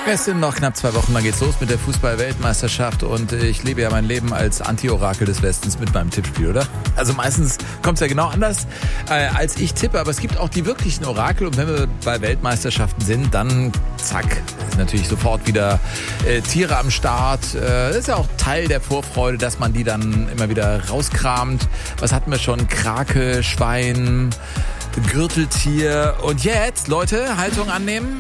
Es sind noch knapp 2 Wochen, dann geht's los mit der Fußball-Weltmeisterschaft und ich lebe ja mein Leben als Anti-Orakel des Westens mit meinem Tippspiel, oder? Also meistens kommt's ja genau anders, als ich tippe, aber es gibt auch die wirklichen Orakel und wenn wir bei Weltmeisterschaften sind, dann zack, ist natürlich sofort wieder Tiere am Start. Das ist ja auch Teil der Vorfreude, dass man die dann immer wieder rauskramt. Was hatten wir schon? Krake, Schwein, Gürteltier und jetzt, Leute, Haltung annehmen.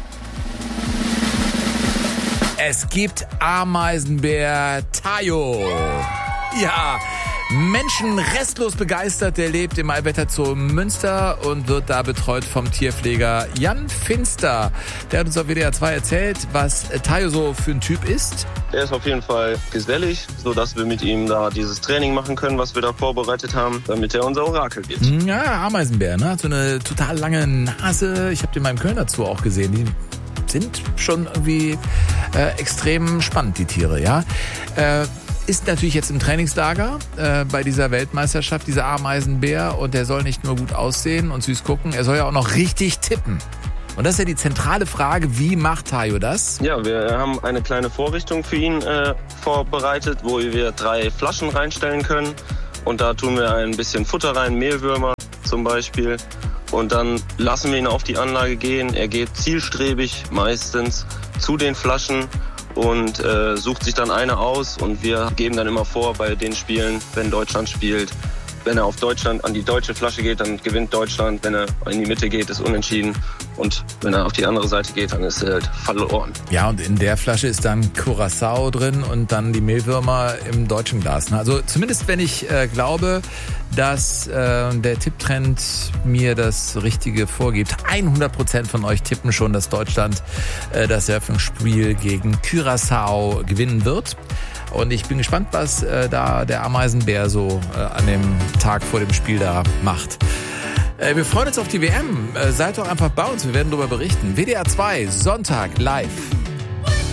Es gibt Ameisenbär Tayo. Ja, Menschen restlos begeistert. Der lebt im Allwetterzoo Münster und wird da betreut vom Tierpfleger Jan Finster. Der hat uns auf WDR 2 erzählt, was Tayo so für ein Typ ist. Er ist auf jeden Fall gesellig, sodass wir mit ihm da dieses Training machen können, was wir da vorbereitet haben, damit er unser Orakel wird. Ja, Ameisenbär, ne? Hat so eine total lange Nase. Ich habe den mal im Kölner Zoo auch gesehen. Die sind schon irgendwie extrem spannend, die Tiere, ja. Ist natürlich jetzt im Trainingslager bei dieser Weltmeisterschaft, dieser Ameisenbär. Und der soll nicht nur gut aussehen und süß gucken, er soll ja auch noch richtig tippen. Und das ist ja die zentrale Frage, wie macht Tayo das? Ja, wir haben eine kleine Vorrichtung für ihn vorbereitet, wo wir 3 Flaschen reinstellen können. Und da tun wir ein bisschen Futter rein, Mehlwürmer zum Beispiel. Und dann lassen wir ihn auf die Anlage gehen. Er geht zielstrebig meistens zu den Flaschen und sucht sich dann eine aus. Und wir geben dann immer vor bei den Spielen, wenn Deutschland spielt, wenn er auf Deutschland an die deutsche Flasche geht, dann gewinnt Deutschland. Wenn er in die Mitte geht, ist unentschieden. Und wenn er auf die andere Seite geht, dann ist er halt verloren. Ja, und in der Flasche ist dann Curaçao drin und dann die Mehlwürmer im deutschen Glas. Also zumindest wenn ich glaube, dass der Tipptrend mir das Richtige vorgibt. 100% von euch tippen schon, dass Deutschland das Eröffnungsspiel gegen Curaçao gewinnen wird. Und ich bin gespannt, was da der Ameisenbär so an dem Tag vor dem Spiel da macht. Wir freuen uns auf die WM. Seid doch einfach bei uns, wir werden darüber berichten. WDR 2, Sonntag, live.